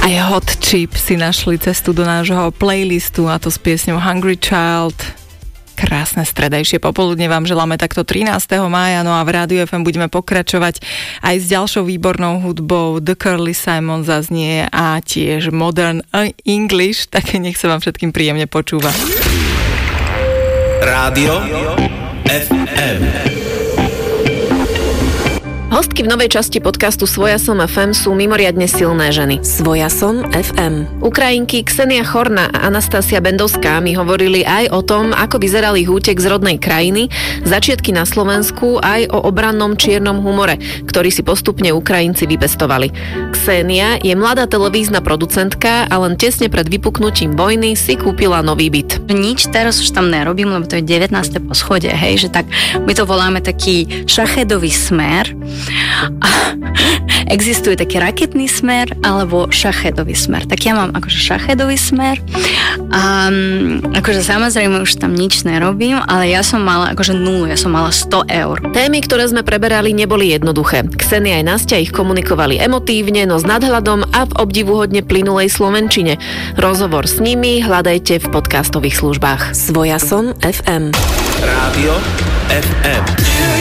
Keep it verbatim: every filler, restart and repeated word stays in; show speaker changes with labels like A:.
A: Aj Hot Chip si našli cestu do nášho playlistu, a to s piesňou Hungry Child. Krásne stredajšie popoludne vám želáme takto trinásteho mája, no a v Rádiu ef em budeme pokračovať aj s ďalšou výbornou hudbou. The Curly Simon zaznie a tiež Modern English, tak nech sa vám všetkým príjemne počúva.
B: Rádio ef em.
C: Hostky v novej časti podcastu Svojasom ef em sú mimoriadne silné ženy.
D: Svojasom ef em.
C: Ukrajinky Ksenia Chorná a Anastásia Bendovská mi hovorili aj o tom, ako vyzeral ich útek z rodnej krajiny, začiatky na Slovensku, aj o obrannom čiernom humore, ktorý si postupne Ukrajinci vypestovali. Ksenia je mladá televízna producentka a len tesne pred vypuknutím vojny si kúpila nový byt.
E: Nič teraz už tam nerobím, lebo to je devätnáste poschodie, hej, že tak my to voláme taký šachedový smer. Existuje taký raketný smer alebo šachedový smer. Tak ja mám akože šachedový smer a akože samozrejme už tam nič nerobím, ale ja som mala akože nulu, ja som mala sto eur.
C: Témy, ktoré sme preberali, neboli jednoduché. Ksenia aj Nastia ich komunikovali emotívne, no s nadhľadom a v obdivuhodne plynulej slovenčine. Rozhovor s nimi hľadajte v podcastových službách.
D: Svojasom ef em.
B: Rádio ef em.